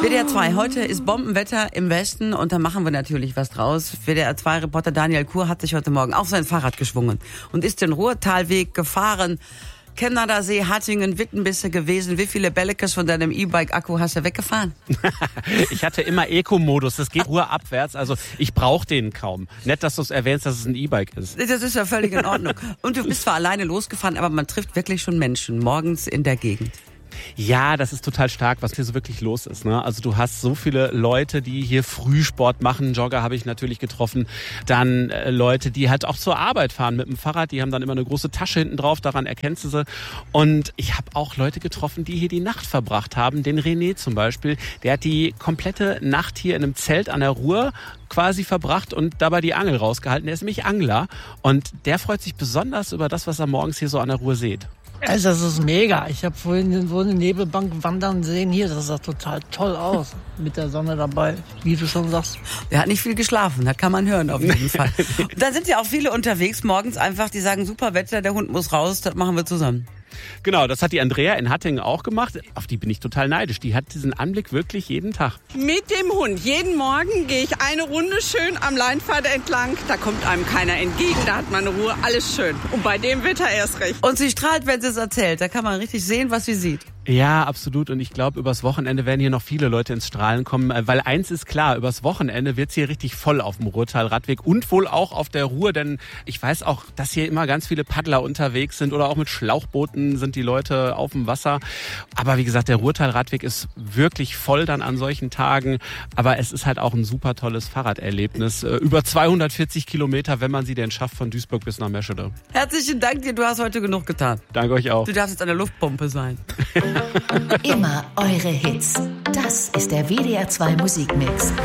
WDR 2, heute ist Bombenwetter im Westen und da machen wir natürlich was draus. WDR 2-Reporter Daniel Kur hat sich heute Morgen auf sein Fahrrad geschwungen und ist den Ruhrtalweg gefahren. Kennersee, Hattingen, Wittenbisse gewesen. Wie viele Bällekes von deinem E-Bike-Akku hast du weggefahren? Ich hatte immer Eco-Modus, das geht ruhrabwärts, also ich brauche den kaum. Nett, dass du es erwähnst, dass es ein E-Bike ist. Das ist ja völlig in Ordnung. Und du bist zwar alleine losgefahren, aber man trifft wirklich schon Menschen morgens in der Gegend. Ja, das ist total stark, was hier so wirklich los ist, ne? Also du hast so viele Leute, die hier Frühsport machen. Jogger habe ich natürlich getroffen. Dann Leute, die halt auch zur Arbeit fahren mit dem Fahrrad. Die haben dann immer eine große Tasche hinten drauf, daran erkennst du sie. Und ich habe auch Leute getroffen, die hier die Nacht verbracht haben. Den René zum Beispiel, der hat die komplette Nacht hier in einem Zelt an der Ruhr quasi verbracht und dabei die Angel rausgehalten. Der ist nämlich Angler und der freut sich besonders über das, was er morgens hier so an der Ruhr sieht. Also das ist mega. Ich habe vorhin so eine Nebelbank wandern sehen hier. Das sah total toll aus. Mit der Sonne dabei, wie du schon sagst. Der hat nicht viel geschlafen, das kann man hören auf jeden Fall. Da sind ja auch viele unterwegs morgens einfach, die sagen, super Wetter, der Hund muss raus, das machen wir zusammen. Genau, das hat die Andrea in Hattingen auch gemacht. Auf die bin ich total neidisch. Die hat diesen Anblick wirklich jeden Tag. Mit dem Hund. Jeden Morgen gehe ich eine Runde schön am Leinpfad entlang. Da kommt einem keiner entgegen, da hat man Ruhe, alles schön. Und bei dem Wetter erst recht. Und sie strahlt, wenn sie es erzählt. Da kann man richtig sehen, was sie sieht. Ja, absolut. Und ich glaube, übers Wochenende werden hier noch viele Leute ins Strahlen kommen. Weil eins ist klar, übers Wochenende wird's hier richtig voll auf dem Ruhrtal-Radweg und wohl auch auf der Ruhr. Denn ich weiß auch, dass hier immer ganz viele Paddler unterwegs sind oder auch mit Schlauchbooten sind die Leute auf dem Wasser. Aber wie gesagt, der Ruhrtal-Radweg ist wirklich voll dann an solchen Tagen. Aber es ist halt auch ein super tolles Fahrraderlebnis. Über 240 Kilometer, wenn man sie denn schafft, von Duisburg bis nach Meschede. Herzlichen Dank dir, du hast heute genug getan. Danke euch auch. Du darfst jetzt eine Luftpumpe sein. Immer eure Hits. Das ist der WDR 2 Musikmix.